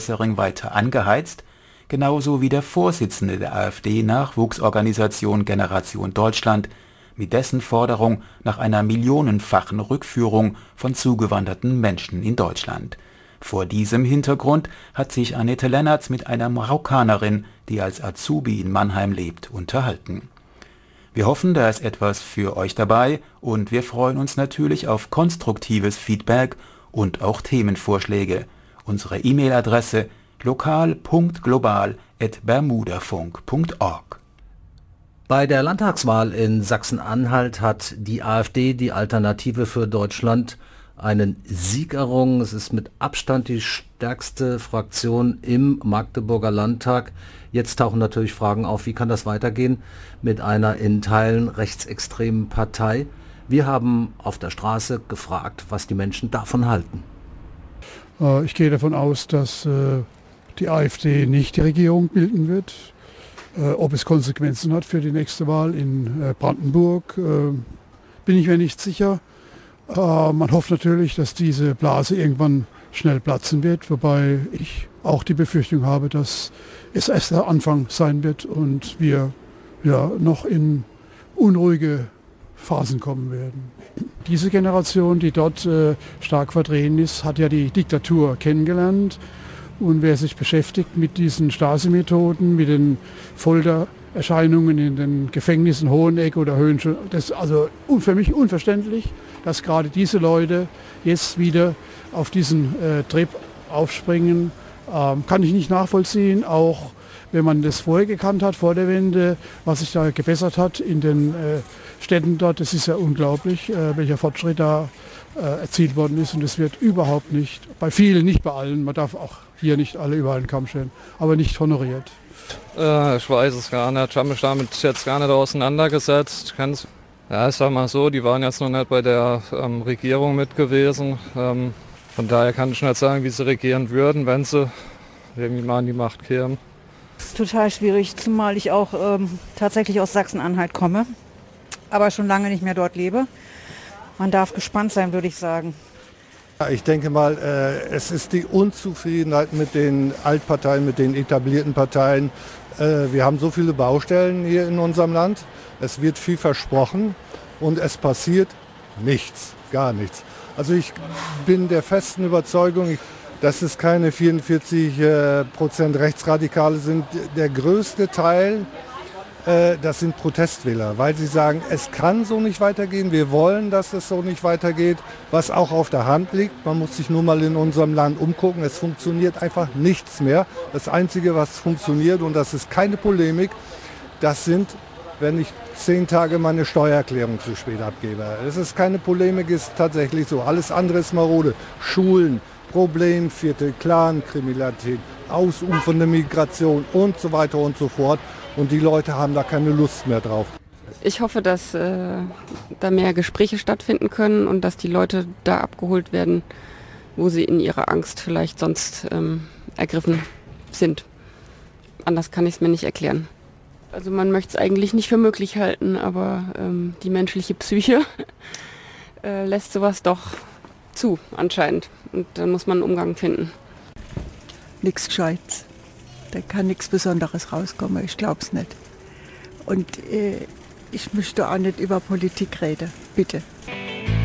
weiter angeheizt, genauso wie der Vorsitzende der AfD-Nachwuchsorganisation Generation Deutschland mit dessen Forderung nach einer millionenfachen Rückführung von zugewanderten Menschen in Deutschland. Vor diesem Hintergrund hat sich Annette Lennertz mit einer Marokkanerin, die als Azubi in Mannheim lebt, unterhalten. Wir hoffen, da ist etwas für euch dabei und wir freuen uns natürlich auf konstruktives Feedback und auch Themenvorschläge. Unsere E-Mail-Adresse lokal.global@bermudafunk.org. Bei der Landtagswahl in Sachsen-Anhalt hat die AfD, die Alternative für Deutschland, einen Sieg errungen. Es ist mit Abstand die stärkste Fraktion im Magdeburger Landtag. Jetzt tauchen natürlich Fragen auf, wie kann das weitergehen mit einer in Teilen rechtsextremen Partei? Wir haben auf der Straße gefragt, was die Menschen davon halten. Ich gehe davon aus, dass die AfD nicht die Regierung bilden wird. Ob es Konsequenzen hat für die nächste Wahl in Brandenburg, bin ich mir nicht sicher. Man hofft natürlich, dass diese Blase irgendwann schnell platzen wird, wobei ich auch die Befürchtung habe, dass es erst der Anfang sein wird und wir noch in unruhige Phasen kommen werden. Diese Generation, die dort stark vertreten ist, hat ja die Diktatur kennengelernt. Und wer sich beschäftigt mit diesen Stasi-Methoden, mit den Foltererscheinungen in den Gefängnissen Hoheneck oder Höhenschön, das ist also für mich unverständlich, dass gerade diese Leute jetzt wieder auf diesen Trip aufspringen. Kann ich nicht nachvollziehen, auch wenn man das vorher gekannt hat, vor der Wende, was sich da gebessert hat in den Städten dort. Das ist ja unglaublich, welcher Fortschritt da erzielt worden ist. Und es wird überhaupt nicht, bei vielen, nicht bei allen, man darf auch hier nicht alle über einen Kamm stellen, aber nicht honoriert. Ich weiß es gar nicht. Ich habe mich damit jetzt gar nicht auseinandergesetzt. Ja, ich sag mal so, die waren jetzt noch nicht bei der Regierung mit gewesen. Von daher kann ich nicht sagen, wie sie regieren würden, wenn sie irgendwie mal an die Macht kämen. Das ist total schwierig, zumal ich auch tatsächlich aus Sachsen-Anhalt komme, aber schon lange nicht mehr dort lebe. Man darf gespannt sein, würde ich sagen. Ich denke mal, es ist die Unzufriedenheit mit den Altparteien, mit den etablierten Parteien. Wir haben so viele Baustellen hier in unserem Land. Es wird viel versprochen und es passiert nichts, gar nichts. Also ich bin der festen Überzeugung, dass es keine 44% Rechtsradikale sind. Der größte Teil, das sind Protestwähler, weil sie sagen, es kann so nicht weitergehen, wir wollen, dass es so nicht weitergeht, was auch auf der Hand liegt. Man muss sich nur mal in unserem Land umgucken, es funktioniert einfach nichts mehr. Das Einzige, was funktioniert, und das ist keine Polemik, das sind, wenn ich 10 Tage meine Steuererklärung zu spät abgebe. Es ist keine Polemik, ist tatsächlich so. Alles andere ist marode. Schulen, Problemviertel, Clankriminalität, ausufernde Migration und so weiter und so fort. Und die Leute haben da keine Lust mehr drauf. Ich hoffe, dass da mehr Gespräche stattfinden können und dass die Leute da abgeholt werden, wo sie in ihrer Angst vielleicht sonst ergriffen sind. Anders kann ich es mir nicht erklären. Also man möchte es eigentlich nicht für möglich halten, aber die menschliche Psyche lässt sowas doch zu anscheinend. Und dann muss man einen Umgang finden. Nichts Gescheites. Da kann nichts Besonderes rauskommen, ich glaube es nicht. Und ich möchte auch nicht über Politik reden, bitte.